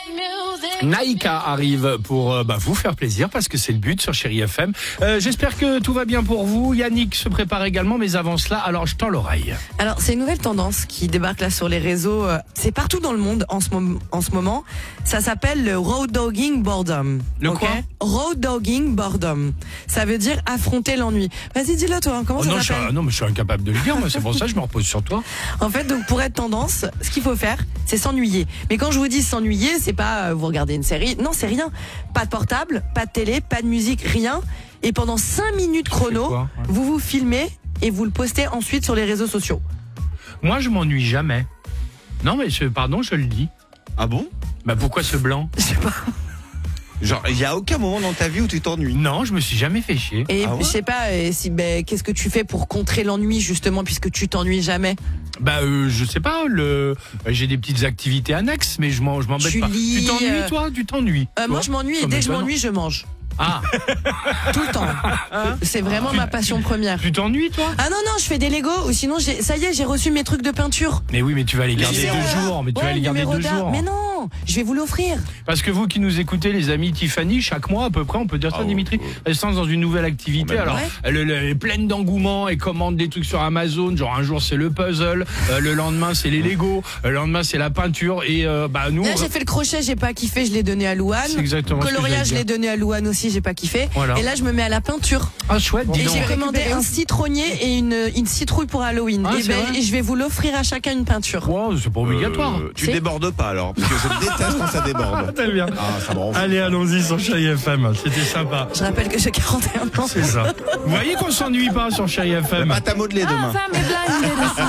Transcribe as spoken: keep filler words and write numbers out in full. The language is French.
Naïka arrive pour euh, bah, vous faire plaisir parce que c'est le but sur Chérie F M. Euh, j'espère que tout va bien pour vous. Yannick se prépare également, mais avant cela, alors je tends l'oreille. Alors, c'est une nouvelle tendance qui débarque là sur les réseaux. euh, C'est partout dans le monde en ce, mom- en ce moment. Ça s'appelle le road dogging boredom. Le ok quoi Road dogging boredom. Ça veut dire affronter l'ennui. Vas-y, dis-le toi. hein, Comment Oh ça non, je suis, s'appelle ah non, mais je suis incapable de le dire. Moi, c'est pour ça que je me repose sur toi. En fait, donc pour être tendance, ce qu'il faut faire, c'est s'ennuyer. Mais quand je vous dis s'ennuyer, c'est pas euh, vous regardez une série. Non, c'est rien. Pas de portable, pas de télé, pas de musique, rien. Et pendant cinq minutes chrono, quoi, ouais. vous vous filmez et vous le postez ensuite sur les réseaux sociaux. Moi, je m'ennuie jamais. Non, mais je, pardon, je le dis. Ah bon? Bah pourquoi ce blanc? Je sais pas. Genre, il y a aucun moment dans ta vie où tu t'ennuies. Non, je me suis jamais fait chier. Et Ah ouais je sais pas, euh, si ben qu'est-ce que tu fais pour contrer l'ennui justement puisque tu t'ennuies jamais. Bah euh, je sais pas, le j'ai des petites activités annexes, mais je m'en je m'embête Tu pas. lis, tu t'ennuies euh, toi? Tu t'ennuies Euh, moi Toi je m'ennuie et Comme dès que je étonnant. m'ennuie je mange. Ah, Tout le temps. C'est vraiment ma passion première. tu t'ennuies toi? Ah non non, je fais des Lego ou sinon j'ai ça y est, j'ai reçu mes trucs de peinture. Mais oui, mais tu vas les garder numéros deux d'art. jours. Mais tu Ouais, vas les garder numéro deux d'art. jours. Mais non, je vais vous l'offrir. Parce que vous qui nous écoutez, les amis Tiffany, chaque mois à peu près, on peut dire ça, Ah, Dimitri, ouais, ouais. elle se lance dans une nouvelle activité. Ouais. Alors, elle, elle est pleine d'engouement et commande des trucs sur Amazon. Genre un jour c'est le puzzle, euh, le lendemain c'est les Lego, euh, le lendemain c'est la peinture et euh, bah nous. Là j'ai fait le crochet, j'ai pas kiffé, je l'ai donné à Louane. C'est exactement ce que Coloriage, j'allais je l'ai dire. donné à Louane aussi, j'ai pas kiffé. Voilà. Et là je me mets à la peinture. Ah chouette, dis Et donc. j'ai commandé un citronnier et une, une citrouille pour Halloween. Ah, et, c'est ben, vrai et je vais vous l'offrir à chacun une peinture. Wow, c'est pas obligatoire. Euh, tu C'est- débordes pas alors, parce que je déteste quand ça déborde. Très bien. Ah, ça me rend fou. Allez, allons-y sur Chérie F M. C'était sympa. Je rappelle que j'ai quarante et un ans. C'est ça. Vous voyez qu'on s'ennuie pas sur Chérie F M. Pâte à modeler demain. Femme est blindée de